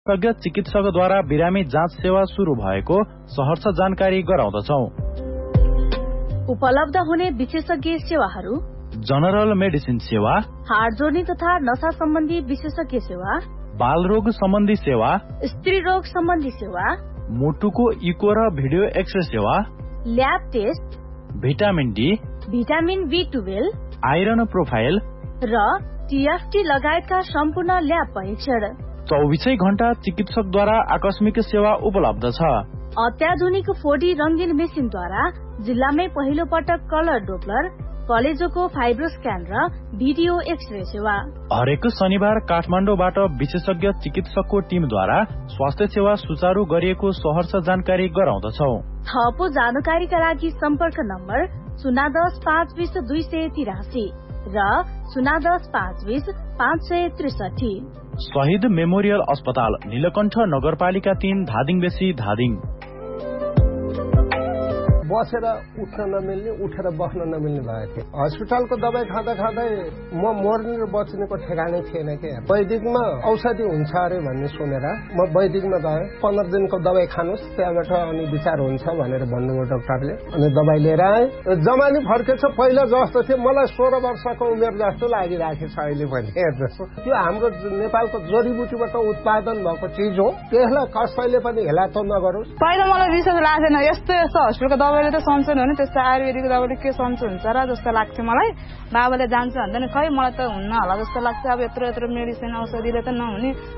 विशेषज्ञ चिकित्सकद्वारा बिरामी जाँच सेवा शुरू भएको सहर्ष जानकारी गराउँदछौं। उपलब्ध हुने विशेषज्ञ सेवाहरू: जनरल मेडिसिन सेवा, हाड जोड्ने तथा नसा सम्बन्धी विशेषज्ञ सेवा, बाल रोग सम्बन्धी सेवा, स्त्री रोग सम्बन्धी सेवा, मुटुको इको र भिडियो एक्सरे सेवा, lab test, vitamin D, vitamin B12, iron profile र TFT लगायतका सम्पूर्ण ल्याब परीक्षण। 24 घण्टा चिकित्सकद्वारा आकस्मिक सेवा उपलब्ध छ। अत्याधुनिक 4D रंगीन मेसिनद्वारा जिल्लामै पहिलो पटक कलर डोप्लर, कलेजोको फाइब्रो स्क्यान र भिडियो एक्सरे सेवा। हरेक शनिबार काठमाडौँबाट विशेषज्ञ चिकित्सकको टिमद्वारा स्वास्थ्य सेवा सुचारू गरिएको सहर्ष जानकारी गराउँदछौं। थप जानकारीका लागि सम्पर्क नम्बर 010 520 283 र 010 520 563। शहीद मेमोरियल अस्पताल, नीलकण्ठ नगरपालिका 3, धादिङ बेसी, धादिङ। बसेर उठ्न नमिल्ने, उठेर बस्न नमिल्ने भएको थियो। हस्पिटलको दबाई खाँदा खाँदै म मर्ने र बच्नेको ठेगानै थिएन के। वैदिकमा औषधि हुन्छ अरे भन्ने सुनेर म वैदिकमा गएँ। 15 दिनको दबाई खानुस्, त्यहाँबाट अनि विचार हुन्छ भनेर भन्नुभयो डाक्टरले। अनि दबाई लिएर आएँ। जमानी फर्केछ, पहिला जस्तो थियो। मलाई 16 वर्षको उमेर जस्तो लागिरहेको छ अहिले पनि। त्यो हाम्रो नेपालको जडीबुटीबाट उत्पादन भएको चिज हो। त्यसलाई कसैले पनि हेलातो नगरोस्। पहिला मलाई विश्वास लाग्थेन, यस्तो हस्पिटलको दबाईले त सन्चो हुने, त्यस्तो आयुर्वेदिक दबाईले के सन्चो हुन्छ र जस्तो लाग्थ्यो मलाई। बाबाले जान्छ भन्दैन, खै मलाई त हुन्न होला जस्तो लाग्छ। अब यत्रो मेडिसिन औषधिले त नहुने।